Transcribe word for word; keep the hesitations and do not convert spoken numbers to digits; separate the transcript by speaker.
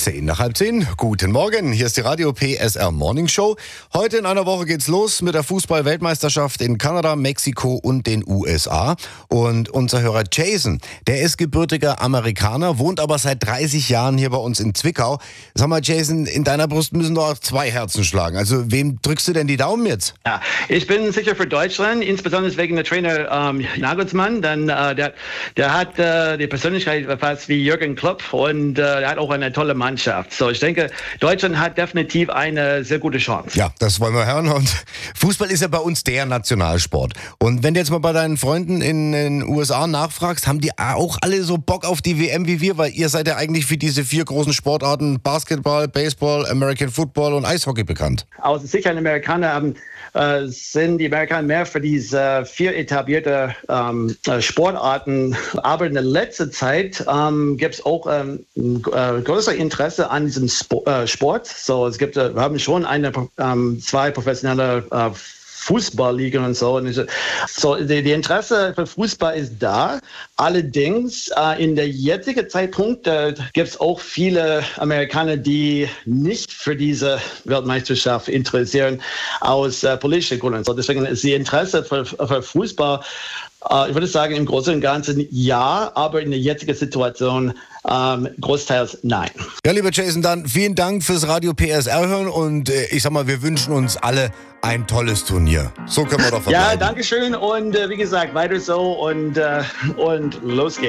Speaker 1: Zehn nach halb zehn. Guten Morgen, hier ist die Radio P S R Morning Show. Heute in einer Woche geht's los mit der Fußball-Weltmeisterschaft in Kanada, Mexiko und den U S A. Und unser Hörer Jason, der ist gebürtiger Amerikaner, wohnt aber seit dreißig Jahren hier bei uns in Zwickau. Sag mal Jason, in deiner Brust müssen doch zwei Herzen schlagen. Also wem drückst du denn die Daumen jetzt?
Speaker 2: Ja, ich bin sicher für Deutschland, insbesondere wegen der Trainer ähm, Nagelsmann. Dann, äh, der, der hat äh, die Persönlichkeit fast wie Jürgen Klopp und äh, er hat auch eine tolle Mannschaft. So, ich denke, Deutschland hat definitiv eine sehr gute Chance.
Speaker 1: Ja, das wollen wir hören. Und Fußball ist ja bei uns der Nationalsport. Und wenn du jetzt mal bei deinen Freunden in den U S A nachfragst, haben die auch alle so Bock auf die W M wie wir? Weil ihr seid ja eigentlich für diese vier großen Sportarten Basketball, Baseball, American Football und Eishockey bekannt.
Speaker 2: Aus Sicht der Amerikaner haben äh, sind die Amerikaner mehr für diese vier etablierte ähm, Sportarten. Aber in der letzten Zeit ähm, gibt es auch ähm, äh, größere Interesse an diesem Sp- äh, Sport. So, es gibt, äh, wir haben schon eine, ähm, zwei professionelle äh, Fußballligen und so. Und so die, die Interesse für Fußball ist da. Allerdings äh, in der jetzigen Zeitpunkt äh, gibt es auch viele Amerikaner, die nicht für diese Weltmeisterschaft interessieren aus äh, politischen Gründen. So, deswegen ist die Interesse für, für Fußball, äh, ich würde sagen, im Großen und Ganzen ja, aber in der jetzigen Situation Ähm, großteils nein.
Speaker 1: Ja, lieber Jason, dann vielen Dank fürs Radio P S R hören und äh, ich sag mal, wir wünschen uns alle ein tolles Turnier. So können wir doch verbleiben.
Speaker 2: Ja, danke schön und äh, wie gesagt, weiter so und, äh, und los geht's.